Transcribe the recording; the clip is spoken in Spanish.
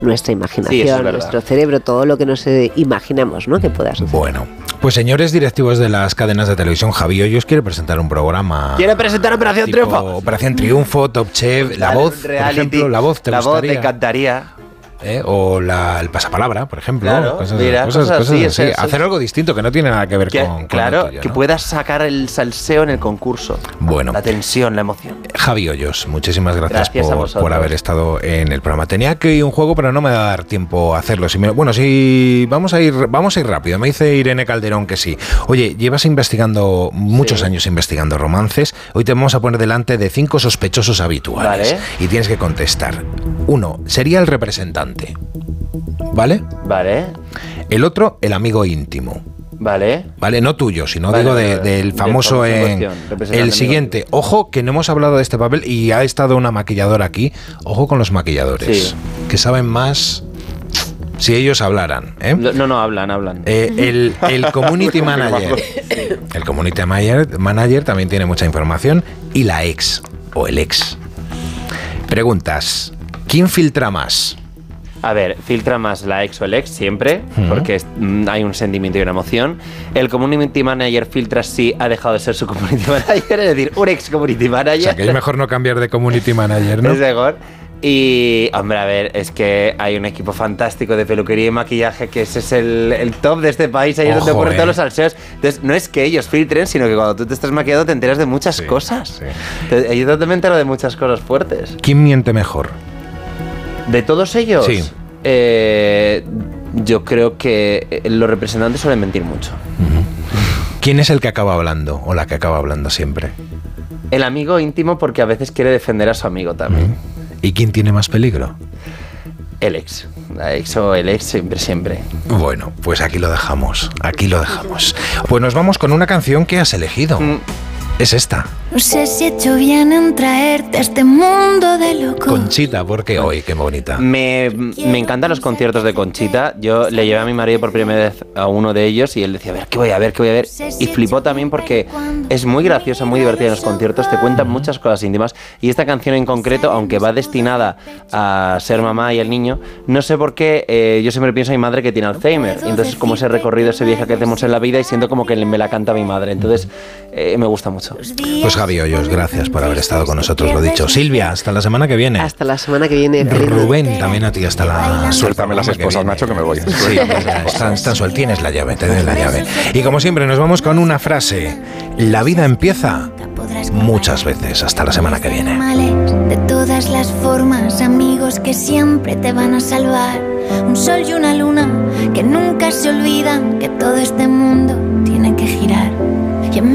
nuestra imaginación, Sí, nuestro cerebro, todo lo que nos imaginamos, ¿no?, que pueda suceder. Bueno, pues señores directivos de las cadenas de televisión, Javi Hoyos quiere presentar un programa. ¿Quiere presentar Operación tipo Triunfo? Operación Triunfo, Top Chef, La Voz, reality, por ejemplo, La Voz, ¿te La gustaría? Voz me encantaría. O el pasapalabra, por ejemplo. Claro, cosas así. así. Hacer algo distinto que no tiene nada que ver con claro, lo tuyo, que ¿no? puedas sacar el salseo en el concurso. Bueno. La tensión, la emoción. Javi Hoyos, muchísimas gracias Gracias a vosotros. por haber estado en el programa. Tenía que ir un juego, pero no me va a dar tiempo a hacerlo. Si vamos a ir rápido. Me dice Irene Calderón que sí. Oye, llevas investigando muchos años investigando romances. Hoy te vamos a poner delante de 5 sospechosos habituales. Vale. Y tienes que contestar. 1 sería el representante. ¿Vale? Vale. El otro, el amigo íntimo. Vale. Vale, no tuyo, sino Vale, digo vale, del famoso en en... cuestión, representante El amigo. siguiente, ojo, que no hemos hablado de este papel y ha estado una maquilladora aquí. Ojo con los maquilladores, Sí. que saben más si ellos hablaran, ¿eh? No, hablan. El community manager. El community manager también tiene mucha información. Y la ex, o el ex. Preguntas, ¿quién filtra más? A ver, filtra más la ex o el ex siempre, porque hay un sentimiento y una emoción. El community manager filtra si ha dejado de ser su community manager, es decir, un ex community manager. O sea, que es mejor no cambiar de community manager, ¿no? Es mejor. Y, hombre, a ver, es que hay un equipo fantástico de peluquería y maquillaje que ese es el top de este país. Ahí es donde ocurren todos los salseos. Entonces, no es que ellos filtren, sino que cuando tú te estás maquillando te enteras de muchas cosas. Sí. Entonces, yo también me entero de muchas cosas fuertes. ¿Quién miente mejor? ¿De todos ellos? Sí. Yo creo que los representantes suelen mentir mucho. ¿Quién es el que acaba hablando o la que acaba hablando siempre? El amigo íntimo, porque a veces quiere defender a su amigo también. ¿Y quién tiene más peligro? El ex. La ex o el ex siempre. Bueno, pues aquí lo dejamos. Pues nos vamos con una canción que has elegido. Es esta. No sé si he hecho bien en traerte a este mundo de locos. Conchita, porque hoy, qué bonita. Me encantan los conciertos de Conchita. Yo le llevé a mi marido por primera vez a uno de ellos y él decía, a ver, ¿qué voy a ver? Y flipó también porque es muy graciosa, muy divertida en los conciertos, te cuentan muchas cosas íntimas. Y esta canción en concreto, aunque va destinada a ser mamá y el niño, no sé por qué, yo siempre pienso en mi madre que tiene Alzheimer. Y entonces como ese recorrido, ese viaje que hacemos en la vida y siento como que me la canta mi madre. Entonces me gusta mucho. Pues Javi Hoyos, gracias por haber estado con nosotros, lo dicho. Silvia, hasta la semana que viene. Hasta la semana que viene. Rubén, también a ti hasta la... Suéltame las esposas, Nacho, que me voy. Sí, están sueltas. Tienes la llave, te doy la llave. Y como siempre, nos vamos con una frase. La vida empieza muchas veces. Hasta la semana que viene. De todas las formas, amigos que siempre te van a salvar. Un sol y una luna que nunca se olvidan que todo este mundo